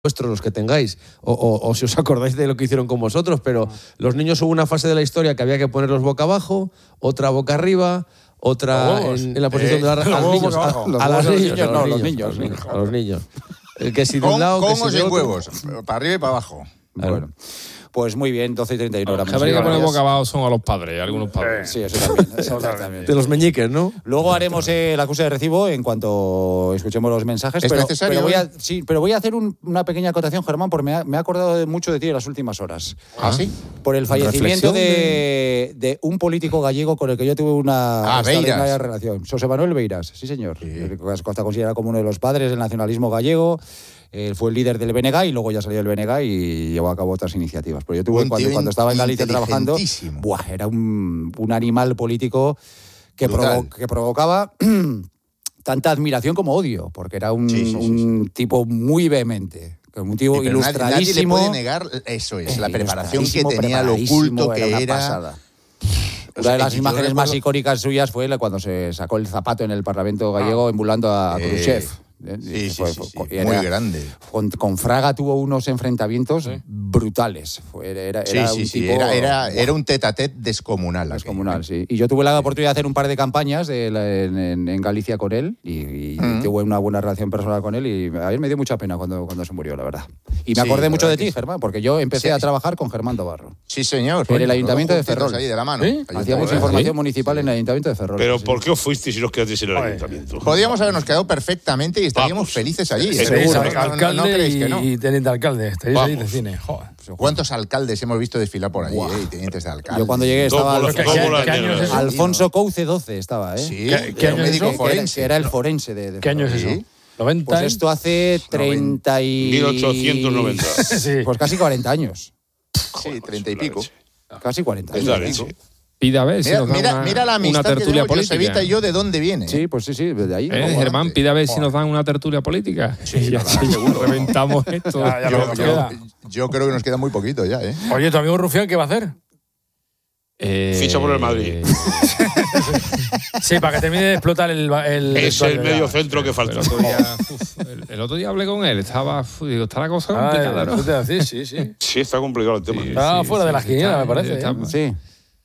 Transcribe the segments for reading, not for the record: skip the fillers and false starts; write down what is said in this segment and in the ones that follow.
vuestros, los que tengáis, o si os acordáis de lo que hicieron con vosotros, pero los niños hubo una fase de la historia que había que ponerlos boca abajo, otra boca arriba, otra en la posición de los niños. A los niños. El que si de un lado, con que si o de sin otro. huevos, para arriba y para abajo. Claro. Bueno. Pues muy bien, 12:31 horas. Los que habría que poner boca abajo son a los padres, algunos padres. Sí, eso también. Exactamente. De los meñiques, ¿no? Luego haremos la acusa de recibo en cuanto escuchemos los mensajes. ¿Es necesario? Pero voy a hacer una pequeña acotación, Germán, porque me he acordado mucho de ti en las últimas horas. ¿Ah, sí? Por el fallecimiento de un político gallego con el que yo tuve una extraordinaria relación. José Manuel Beiras, sí señor. Sí. Está considerado como uno de los padres del nacionalismo gallego. Él fue el líder del BNG y luego ya salió del BNG y llevó a cabo otras iniciativas. Pero yo tuve, cuando estaba en Galicia trabajando, era un animal político que provocaba tanta admiración como odio, porque era un tipo muy vehemente. Un tipo ilustradísimo. Nadie le puede negar eso, es la preparación que tenía, lo oculto que era. Pasada. Una de las imágenes más icónicas suyas fue cuando se sacó el zapato en el Parlamento gallego emulando a Khrushchev. Sí, muy grande. Con Fraga tuvo unos enfrentamientos brutales. Era un tete-a-tete descomunal. Descomunal, sí. Y yo tuve la oportunidad de hacer un par de campañas en Galicia con él y tuve una buena relación personal con él y a mí me dio mucha pena cuando se murió, la verdad. Y me acordé mucho de ti, Germán, porque yo empecé a trabajar con Germán Dobarro. Sí, señor. En el Ayuntamiento de Ferrol. Ahí de la mano. Hacíamos información municipal en el Ayuntamiento de Ferrol. Pero ¿por qué os fuisteis si os quedasteis en el Ayuntamiento? Podíamos habernos quedado perfectamente y estaríamos felices allí. Seguro. Alcalde ¿No creéis que no? Y teniente alcalde. Estáis ahí de cine. Joder. ¿Cuántos alcaldes hemos visto desfilar por allí? Tenientes de alcalde. Yo cuando llegué estaba ¿Qué año es eso? Alfonso Couce 12 estaba, ¿eh? Sí, ¿Qué año médico es eso? forense. Era el forense de ¿Qué año es eso? ¿90? Pues esto hace 30 y... 1890. Sí. Pues casi 40 años. Sí, 30 y pico. Casi 40 Es la años. leche. Pida a ver si nos da Mira la una amistad que tertulia tengo política. Josevita y yo de dónde viene. Sí, pues sí, desde ahí. Germán, pida a ver si nos dan una tertulia política. Sí, y así seguro. reventamos esto. Yo creo que nos queda muy poquito ya, ¿eh? Oye, ¿tu amigo Rufián qué va a hacer? Ficha por el Madrid. Sí, para que termine de explotar el Es el medio centro que falta. El otro día hablé con él. Está la cosa complicada, ¿no? Sí. Sí, está complicado el tema. Está fuera de las quinielas, me parece. Sí.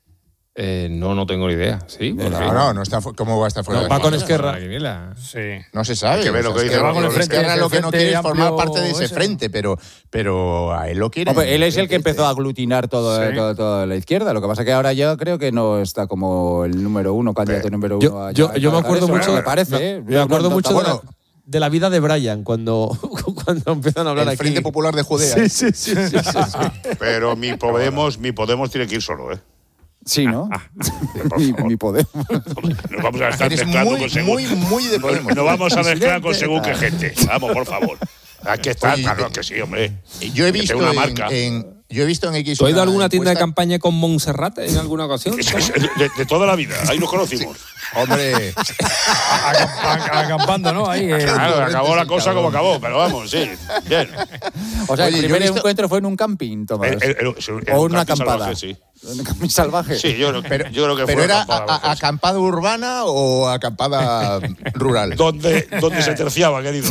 No tengo ni idea. ¿Sí? No está. ¿Cómo va a estar fuera de Va la con quiniela? Esquerra. Sí. No se sabe. Que ve lo que dice. va con el frente, Esquerra lo que no quiere es Frente formar Amplio parte de ese ese. frente, pero a él lo quiere. Hombre, él es el que empezó a aglutinar toda la izquierda. Lo que pasa que ahora yo creo que no está como el número uno, candidato número uno. Yo me acuerdo mucho. Me parece, Me acuerdo mucho de la vida de Brian cuando empiezan a hablar el aquí. Frente Popular de Judea. Sí. Pero mi Podemos tiene que ir solo, ¿eh? Sí, ¿no? Mi Podemos. Nos vamos a estar Eres mezclando con según. muy de Podemos. Nos vamos a mezclar con según qué gente. Vamos, por favor. Aquí está, Oye, claro que sí, hombre. Yo he visto una marca. yo he visto en X. ¿Tú has ido a una alguna tienda de encuesta- campaña con Montserrat en alguna ocasión? De toda la vida, ahí nos conocimos. Hombre, Acampando, ¿no? Ahí. Claro, acabó la cosa como acabó, pero vamos, sí. Bien. O sea, Oye, el yo primer he visto- encuentro fue en un camping, Tomás. O una acampada. Sí. Un camping salvaje. Sí, yo creo que pero fue era acampada. acampada urbana o acampada rural. Donde se terciaba, querido.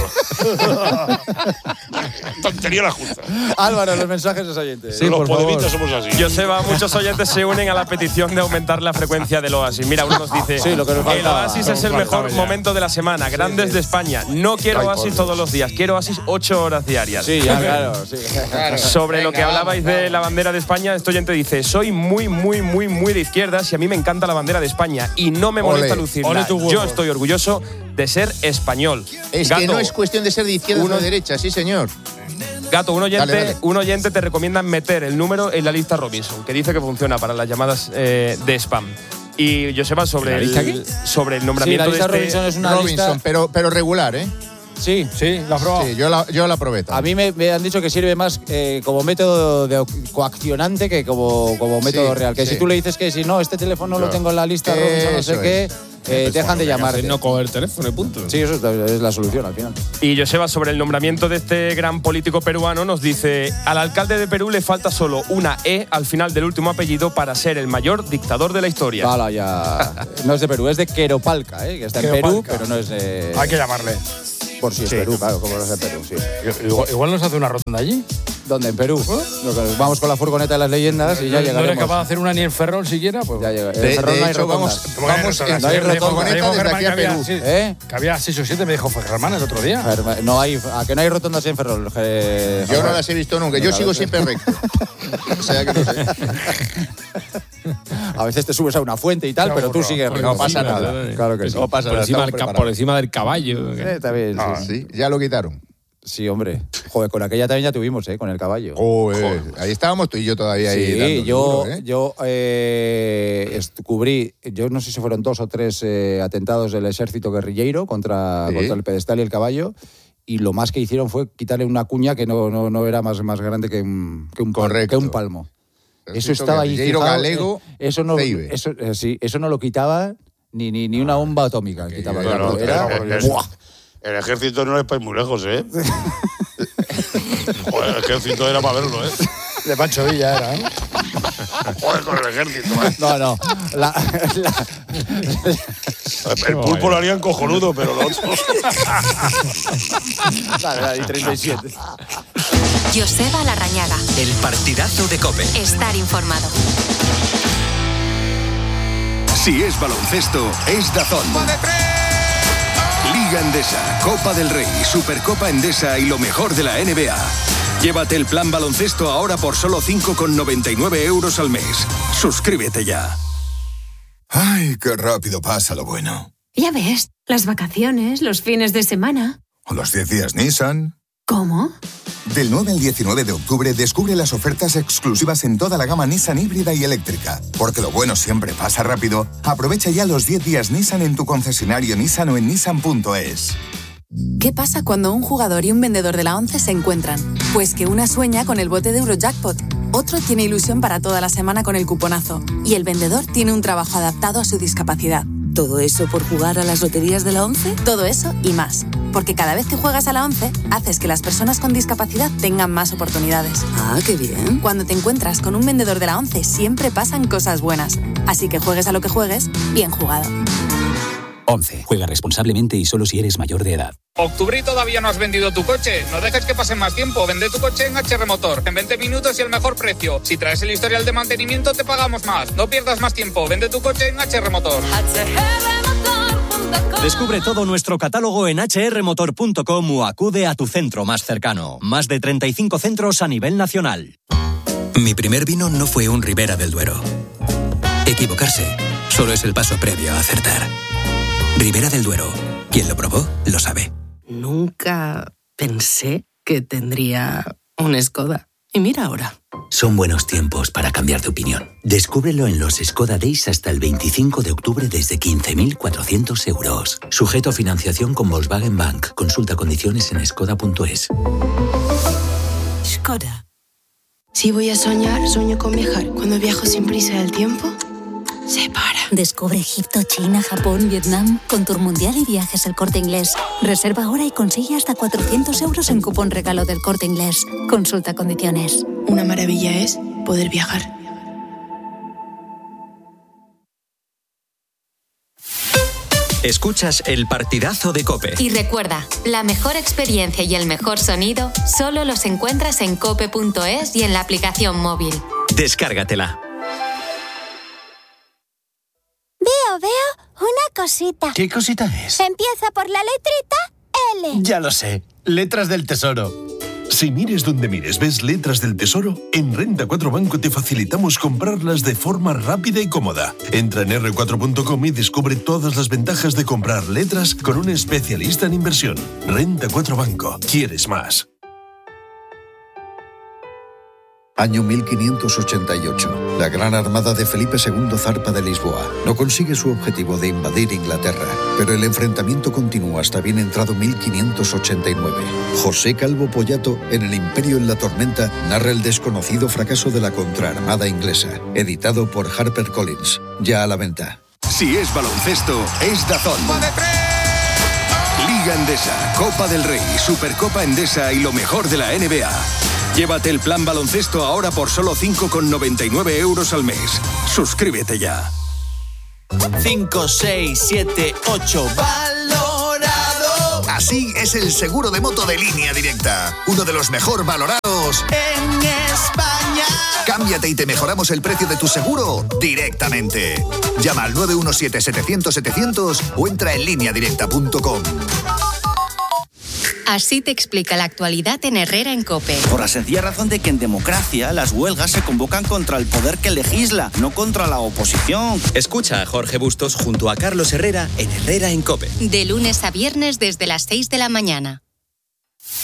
Tontería la justa. Álvaro, los mensajes de los oyentes. Sí, Los por favor. podemitas somos así. Joseba, muchos oyentes se unen a la petición de aumentar la frecuencia del Oasis. Mira, uno nos dice, Sí, lo que nos el faltaba. Oasis es el mejor momento de la semana, grandes de España. No quiero Oasis todos los días, quiero Oasis 8 horas diarias. Sí, ya, claro. Sí. Sobre lo que hablabais de la bandera de España, este oyente dice, soy muy de izquierdas y a mí me encanta la bandera de España y no me molesta Ole. lucirla. Ole tu huevo. Yo estoy orgulloso de ser español. Es que Gato, no es cuestión de ser de izquierda o uno- de derecha, sí, señor. Gato, un oyente, Dale. un oyente te recomienda meter el número en la lista Robinson, que dice que funciona para las llamadas de spam. Y Joseba, sobre ¿La lista el Sí, nombramiento la lista de Robinson es una Robinson, lista… pero regular, ¿eh? Sí. Sí, la has probado. Sí, yo la probé. A mí me han dicho que sirve más como método coaccionante que como método real. Que sí. si tú le dices que si no, este teléfono lo tengo en la lista Robinson, no sé Eso qué, dejan de llamarte. No coger el teléfono y punto. Sí, eso es la solución al final. Y Joseba, sobre el nombramiento de este gran político peruano, nos dice: al alcalde de Perú le falta solo una E al final del último apellido para ser el mayor dictador de la historia. Hala, ya. No es de Perú, es de Queropalca, que está en Perú, Queropalca. pero no es de… Hay que llamarle. Por si es Perú, claro, como no es Perú, sí. Igual nos hace una rotonda allí. ¿Dónde? ¿En Perú? Vamos con la furgoneta de las leyendas y ya llegaremos. ¿No eres capaz de hacer una ni en Ferrol siquiera? Pues ya llega. De hecho, vamos no hay rotonda desde aquí a Perú. Que había 6 o 7, me dijo Germán el otro día. No hay, ¿a que no hay rotondas en Ferrol? Yo no las he visto nunca, yo sigo siempre recto. O sea que no sé. A veces te subes a una fuente y tal, pero tú sigues recto. No pasa nada. Claro que sí. No pasa nada. Por encima del caballo. Está bien, sí. Ya lo quitaron. Sí, hombre. Joder, con aquella también ya tuvimos, con el caballo. Joder. Ahí estábamos tú y yo todavía ahí. Sí, yo cubrí, yo no sé si fueron 2 o 3 atentados del ejército guerrillero contra el pedestal y el caballo. Y lo más que hicieron fue quitarle una cuña que no era más grande que un palmo. Eso estaba ahí fijado. Galego, eso no lo quitaba ni una bomba atómica. Quitaba. El ejército no es para ir muy lejos, ¿eh? Joder, el ejército era para verlo, ¿eh? De Pancho Villa era, ¿eh? Joder, con el ejército, ¿eh? No. El pulpo lo harían cojonudo, pero los otros... Dale, 37. Joseba Larrañaga. El partidazo de COPE. Estar informado. Si es baloncesto, es DAZN. Liga Endesa, Copa del Rey, Supercopa Endesa y lo mejor de la NBA. Llévate el plan baloncesto ahora por solo 5,99 € al mes. Suscríbete ya. Ay, qué rápido pasa lo bueno. Ya ves, las vacaciones, los fines de semana. O los 10 días Nissan. ¿Cómo? Del 9 al 19 de octubre descubre las ofertas exclusivas en toda la gama Nissan híbrida y eléctrica. Porque lo bueno siempre pasa rápido. Aprovecha ya los 10 días Nissan en tu concesionario Nissan o en nissan.es. ¿Qué pasa cuando un jugador y un vendedor de la 11 se encuentran? Pues que una sueña con el bote de Eurojackpot, otro tiene ilusión para toda la semana con el cuponazo y el vendedor tiene un trabajo adaptado a su discapacidad. ¿Todo eso por jugar a las loterías de la 11? Todo eso y más. Porque cada vez que juegas a la 11, haces que las personas con discapacidad tengan más oportunidades. Ah, qué bien. Cuando te encuentras con un vendedor de la 11, siempre pasan cosas buenas. Así que juegues a lo que juegues, bien jugado. 11. Juega responsablemente y solo si eres mayor de edad. ¿Octubre y todavía no has vendido tu coche? No dejes que pase más tiempo. Vende tu coche en HR Motor. En 20 minutos y el mejor precio. Si traes el historial de mantenimiento, te pagamos más. No pierdas más tiempo. Vende tu coche en HR Motor. Descubre todo nuestro catálogo en hrmotor.com o acude a tu centro más cercano. Más de 35 centros a nivel nacional. Mi primer vino no fue un Ribera del Duero. Equivocarse solo es el paso previo a acertar. Ribera del Duero. Quien lo probó, lo sabe. Nunca pensé que tendría un Skoda. Y mira ahora. Son buenos tiempos para cambiar de opinión. Descúbrelo en los Skoda Days hasta el 25 de octubre desde 15.400 €. Sujeto a financiación con Volkswagen Bank. Consulta condiciones en skoda.es. Skoda. Si voy a soñar, sueño con viajar. Cuando viajo sin prisa del tiempo, se para. Descubre Egipto, China, Japón, Vietnam con Tour Mundial y Viajes El Corte Inglés. Reserva ahora y consigue hasta 400 € en cupón regalo del Corte Inglés. Consulta condiciones. Una maravilla es poder viajar. Escuchas el partidazo de COPE. Y recuerda, la mejor experiencia y el mejor sonido solo los encuentras en cope.es y en la aplicación móvil. Descárgatela. Veo una cosita. ¿Qué cosita es? Empieza por la letrita L. Ya lo sé. Letras del Tesoro. Si mires donde mires, ves letras del Tesoro, en Renta 4 Banco te facilitamos comprarlas de forma rápida y cómoda. Entra en r4.com y descubre todas las ventajas de comprar letras con un especialista en inversión. Renta 4 Banco. ¿Quieres más? Año 1588. La gran armada de Felipe II zarpa de Lisboa. No consigue su objetivo de invadir Inglaterra, pero el enfrentamiento continúa hasta bien entrado 1589. José Calvo Pollato, en El Imperio en la Tormenta, narra el desconocido fracaso de la contraarmada inglesa. Editado por HarperCollins. Ya a la venta. Si es baloncesto, es DAZN. Liga Endesa, Copa del Rey, Supercopa Endesa y lo mejor de la NBA. Llévate el plan baloncesto ahora por solo 5,99 € al mes. Suscríbete ya. 5, 6, 7, 8. ¡Valorado! Así es el seguro de moto de Línea Directa. Uno de los mejor valorados en España. Cámbiate y te mejoramos el precio de tu seguro directamente. Llama al 917-700-700 o entra en lineadirecta.com. Así te explica la actualidad en Herrera en COPE. Por la sencilla razón de que en democracia las huelgas se convocan contra el poder que legisla, no contra la oposición. Escucha a Jorge Bustos junto a Carlos Herrera en Herrera en COPE. De lunes a viernes desde las 6 de la mañana.